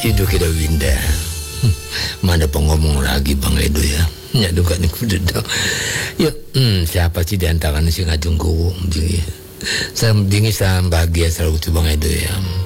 Itu kita winda. Mana pengomong lagi Bang Edo ya. Nyadu kan iku dedang. Ya, siapa sih di antara si ngajung ku. Saya dingi saya bahagia selalu tu Bang Edo ya.